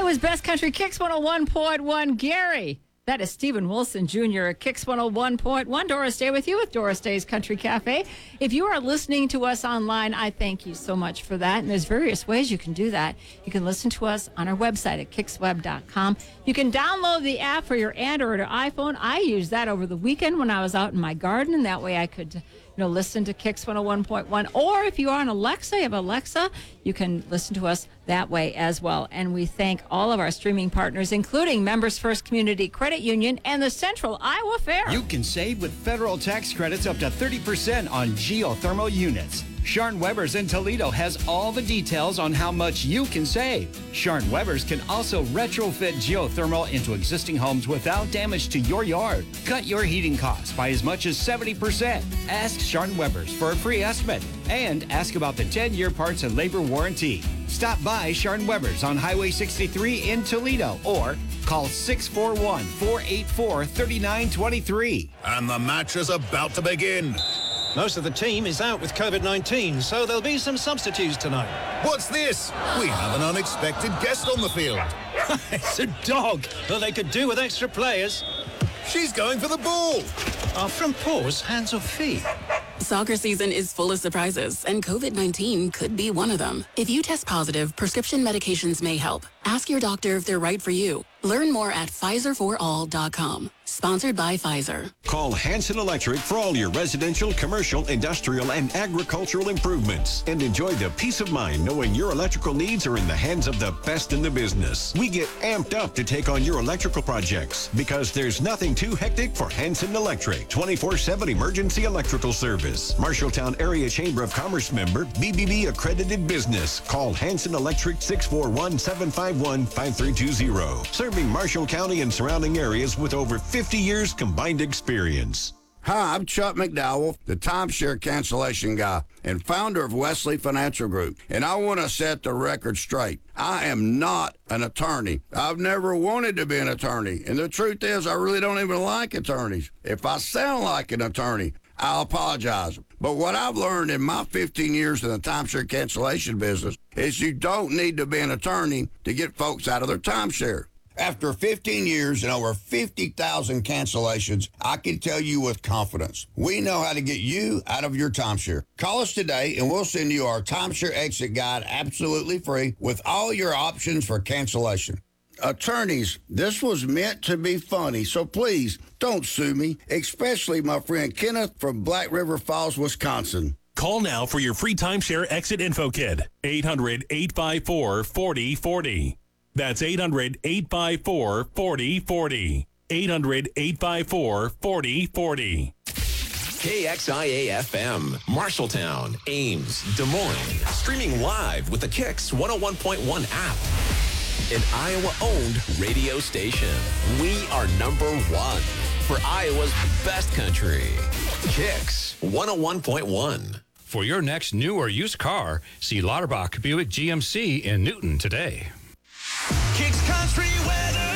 Iowa's Best Country Kicks 101.1. Gary. That is Stephen Wilson Jr. at Kicks 101.1. Doris Day with you with Doris Day's Country Cafe. If you are listening to us online, I thank you so much for that. And there's various ways you can do that. You can listen to us on our website at kicksweb.com. You can download the app for your Android or iPhone. I used that over the weekend when I was out in my garden, and that way I could listen to Kicks 101.1. Or if you are on Alexa, you have Alexa, you can listen to us that way as well. And we thank all of our streaming partners, including Members First Community Credit Union and the Central Iowa Fair. You can save with federal tax credits up to 30% on geothermal units. Sharn Weber's in Toledo has all the details on how much you can save. Sharn Weber's can also retrofit geothermal into existing homes without damage to your yard. Cut your heating costs by as much as 70%. Ask Sharn Weber's for a free estimate and ask about the 10-year parts and labor warranty. Stop by Sharn Weber's on Highway 63 in Toledo or call 641-484-3923. And the match is about to begin. Most of the team is out with COVID-19, so there'll be some substitutes tonight. What's this? We have an unexpected guest on the field. It's a dog. Well, they could do with extra players. She's going for the ball. Are front paws hands or feet? Soccer season is full of surprises, and COVID-19 could be one of them. If you test positive, prescription medications may help. Ask your doctor if they're right for you. Learn more at PfizerForAll.com. Sponsored by Pfizer. Call Hanson Electric for all your residential, commercial, industrial, and agricultural improvements. And enjoy the peace of mind knowing your electrical needs are in the hands of the best in the business. We get amped up to take on your electrical projects because there's nothing too hectic for Hanson Electric. 24/7 emergency electrical service. Marshalltown Area Chamber of Commerce member, BBB accredited business. Call Hanson Electric 641-751-5320. Serving Marshall County and surrounding areas with over 50 years combined experience. Hi, I'm Chuck McDowell, the timeshare cancellation guy and founder of Wesley Financial Group. And I want to set the record straight. I am not an attorney. I've never wanted to be an attorney. And the truth is, I really don't even like attorneys. If I sound like an attorney, I'll apologize. But what I've learned in my 15 years in the timeshare cancellation business is you don't need to be an attorney to get folks out of their timeshare. After 15 years and over 50,000 cancellations, I can tell you with confidence, we know how to get you out of your timeshare. Call us today and we'll send you our timeshare exit guide absolutely free with all your options for cancellation. Attorneys, this was meant to be funny, so please don't sue me, especially my friend Kenneth from Black River Falls, Wisconsin. Call now for your free timeshare exit info kit. 800-854-4040. That's 800-854-4040. 800-854-4040. KXIA-FM, Marshalltown, Ames, Des Moines. Streaming live with the Kicks 101.1 app. An Iowa-owned radio station. We are #1 for Iowa's best country. Kicks 101.1. For your next new or used car, see Lauterbach Buick GMC in Newton today. Kicks Country Weather.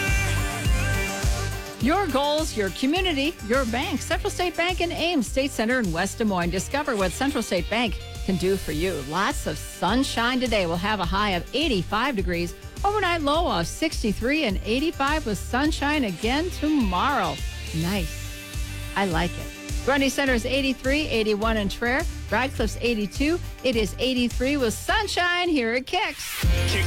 Your goals, your community, your bank. Central State Bank in Ames State Center in West Des Moines. Discover what Central State Bank can do for you. Lots of sunshine today. We'll have a high of 85 degrees. Overnight low of 63 and 85 with sunshine again tomorrow. Nice. I like it. Grundy Center is 83, 81 in Traer. Radcliffe's 82. It is 83 with sunshine here at Kicks.